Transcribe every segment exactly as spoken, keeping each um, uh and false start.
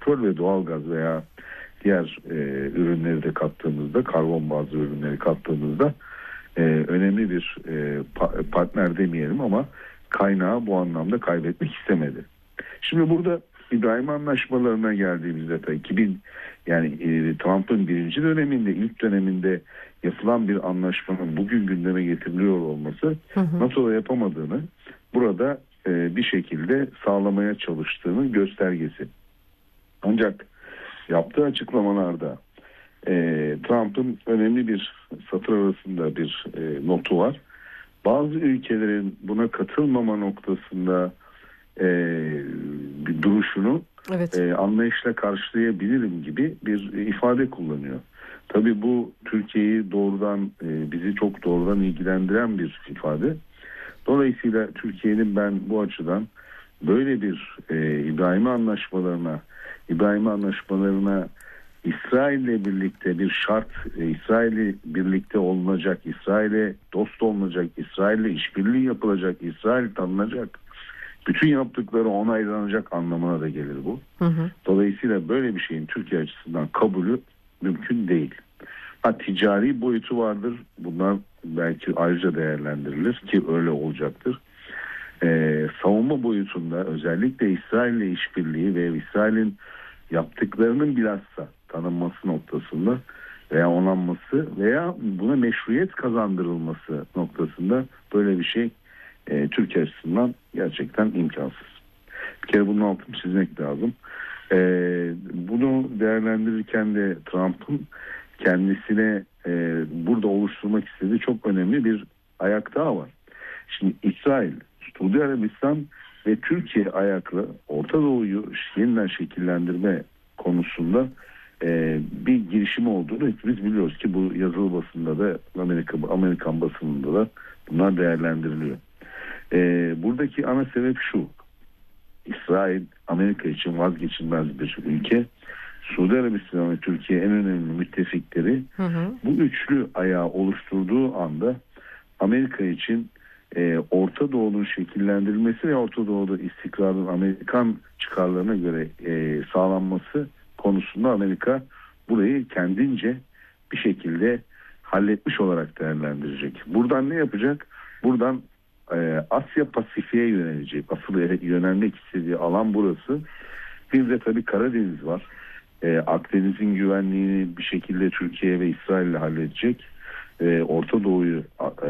petrol ve doğalgaz veya diğer e, ürünleri de kattığımızda, karbon bazlı ürünleri kattığımızda e, önemli bir e, pa- partner demeyelim ama kaynağı bu anlamda kaybetmek istemedi. Şimdi burada İbrahim Anlaşmalarına geldiğimizde tabii iki bin yani e, Trump'ın birinci döneminde, ilk döneminde yapılan bir anlaşmanın bugün gündeme getiriliyor olması hı hı. NATO'da yapamadığını burada e, bir şekilde sağlamaya çalıştığının göstergesi. Ancak yaptığı açıklamalarda e, Trump'ın önemli bir satır arasında bir e, notu var. Bazı ülkelerin buna katılmama noktasında e, bir duruşunu evet. e, anlayışla karşılayabilirim gibi bir ifade kullanıyor. Tabii bu Türkiye'yi doğrudan e, bizi çok doğrudan ilgilendiren bir ifade. Dolayısıyla Türkiye'nin ben bu açıdan böyle bir e, İbrahim Anlaşmalarına İbrahim Anlaşmalarına İsrail'le birlikte bir şart, e, İsrail'le birlikte olunacak, İsrail'e dost olunacak, İsrail'le işbirliği yapılacak, İsrail tanınacak, bütün yaptıkları onaylanacak anlamına da gelir bu. Hı hı. Dolayısıyla böyle bir şeyin Türkiye açısından kabulü mümkün değil. Ha, ticari boyutu vardır. Bunlar belki ayrıca değerlendirilir ki öyle olacaktır. Ee, savunma boyutunda özellikle İsrail'le işbirliği ve İsrail'in yaptıklarının bilhassa tanınması noktasında veya onanması veya buna meşruiyet kazandırılması noktasında böyle bir şey e, Türkiye açısından gerçekten imkansız. Bir kere bunun altını çizmek lazım. E, bunu değerlendirirken de Trump'ın kendisine e, burada oluşturmak istediği çok önemli bir ayak daha var. Şimdi İsrail, Suudi Arabistan ve Türkiye ayaklı Orta Doğu'yu yeniden şekillendirme konusunda e, bir girişim olduğunu hepimiz biliyoruz ki bu yazılı basında da Amerika Amerikan basınında da bunlar değerlendiriliyor. E, buradaki ana sebep şu: İsrail Amerika için vazgeçilmez bir ülke. Suudi Arabistan ve Türkiye en önemli müttefikleri. Hı hı. Bu üçlü ayağı oluşturduğu anda Amerika için e, Orta Doğu'nun şekillendirilmesi ve Orta Doğu'da istikrarın Amerikan çıkarlarına göre e, sağlanması konusunda Amerika burayı kendince bir şekilde halletmiş olarak değerlendirecek. Buradan ne yapacak? Buradan e, Asya Pasifik'e yönelecek. Asıl yönelmek istediği alan burası. Bir de tabii Karadeniz var. E, Akdeniz'in güvenliğini bir şekilde Türkiye ve İsrail ile halledecek. E, Orta Doğu'yu e,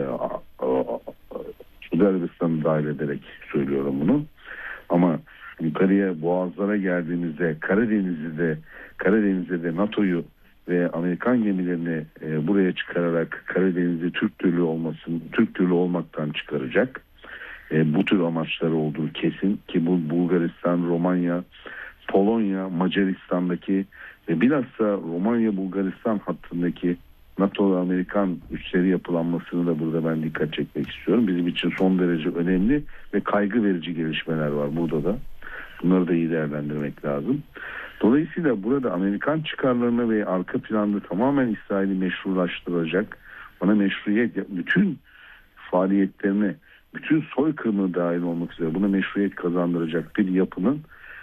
Suudi Arabistan'ı dahil ederek söylüyorum bunu. Ama yukarıya boğazlara geldiğimizde Karadeniz'de de Karadeniz'de de NATO'yu ve Amerikan gemilerini e, buraya çıkararak Karadeniz'de Türk türlü olmasın, Türk türlü olmaktan çıkaracak. E, bu tür amaçları olduğu kesin ki bu Bulgaristan, Romanya, Polonya, Macaristan'daki ve bilhassa Romanya-Bulgaristan hattındaki NATO ve Amerikan üsleri yapılanmasını da burada ben dikkat çekmek istiyorum. Bizim için son derece önemli ve kaygı verici gelişmeler var burada da. Bunları da iyi değerlendirmek lazım. Dolayısıyla burada Amerikan çıkarlarını ve arka planda tamamen İsrail'i meşrulaştıracak, bana meşruiyet, bütün faaliyetlerini, bütün soykırımı dahil olmak üzere buna meşruiyet kazandıracak bir yapının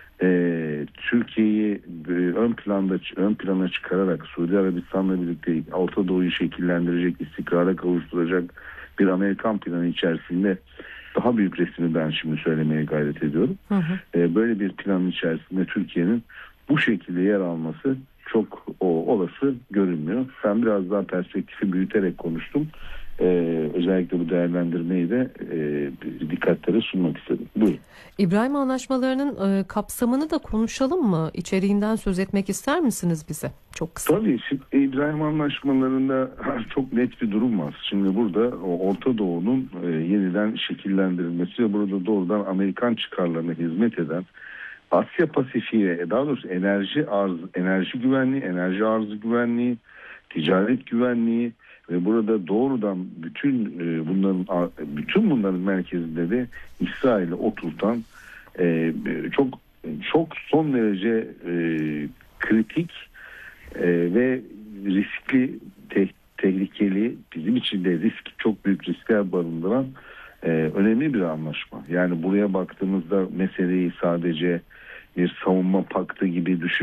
e, Türkiye'yi ön planda ön plana çıkararak Suudi Arabistan'la birlikte Orta Doğu'yu şekillendirecek, istikrara kavuşturacak bir Amerikan planı içerisinde daha büyük resmi ben şimdi söylemeye gayret ediyorum. Hı hı. E, böyle bir planın içerisinde Türkiye'nin bu şekilde yer alması çok o, olası görünmüyor. Ben biraz daha perspektifi büyüterek konuştum. Ee, özellikle bu değerlendirmeyi de e, dikkatlere sunmak istedim. Buyurun. İbrahim Anlaşmalarının e, kapsamını da konuşalım mı? İçeriğinden söz etmek ister misiniz bize? Çok kısa. Tabii. Şimdi, İbrahim Anlaşmalarında çok net bir durum var. Şimdi burada Orta Doğu'nun e, yeniden şekillendirilmesi ve burada doğrudan Amerikan çıkarlarına hizmet eden Asya Pasifik'e, daha doğrusu enerji arz, enerji güvenliği, enerji arzı güvenliği, ticaret güvenliği ve burada doğrudan bütün e, bunların bütün bunların merkezinde de İsrail'i oturtan e, çok çok son derece e, kritik e, ve riskli, te, tehlikeli, bizim için de risk çok büyük riskler barındıran e, önemli bir anlaşma. Yani buraya baktığımızda meseleyi sadece bir savunma paktı gibi düşün.